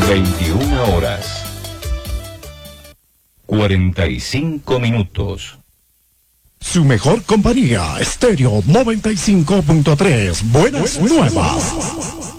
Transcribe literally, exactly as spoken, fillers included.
veintiuna horas. cuarenta y cinco minutos. Su mejor compañía, Estéreo noventa y cinco punto tres. Buenas, Buenas nuevas. nuevas.